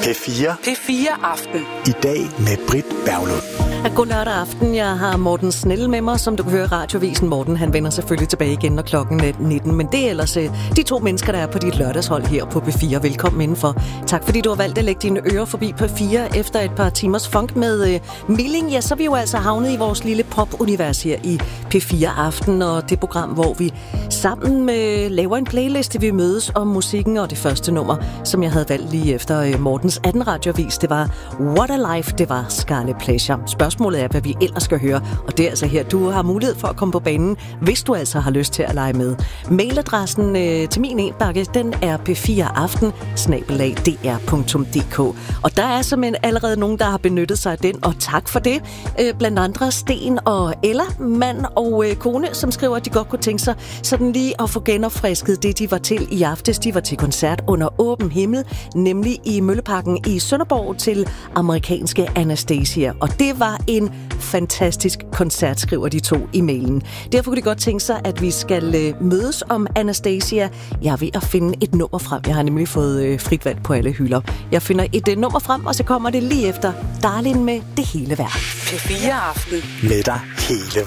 P4. P4 Aften. I dag med Britt Berglund. God lørdag aften. Jeg har Morten Snell med mig, som du kan høre i Radiovisen. Morten, han vender selvfølgelig tilbage igen, når klokken er 19. Men det er ellers de to mennesker, der er på dit lørdagshold her på P4. Velkommen indenfor. Tak fordi du har valgt at lægge dine ører forbi P4 efter et par timers funk med Milling. Ja, så er vi jo altså havnet i vores lille pop-univers her i P4 Aften. Og det program, hvor vi sammen laver en playliste, vi mødes om musikken. Og det første nummer, som jeg havde valgt lige efter Mortens 18 radioavis, det var What a Life, det var Scarlet Pleasure. Spørgsmålet er, hvad vi ellers skal høre, og det er altså her, du har mulighed for at komme på banen, hvis du altså har lyst til at lege med. Mailadressen til min indbakke, den er p4aften@dr.dk. Og der er simpelthen allerede nogen, der har benyttet sig af den, og tak for det. Blandt andre Sten og Ella, mand og kone, som skriver, at de godt kunne tænke sig sådan lige at få genopfrisket det, de var til i aftes. De var til koncert under åben himmel, nemlig i Mølleparken i Sønderborg til amerikanske Anastacia. Og det var en fantastisk koncert, skriver de to i mailen. Derfor kunne de godt tænke sig, at vi skal mødes om Anastacia. Jeg er ved at finde et nummer frem. Jeg har nemlig fået frit valg på alle hylder. Jeg finder et nummer frem, og så kommer det lige efter Darling med Det Hele Værd. P4 Aften. Med dig hele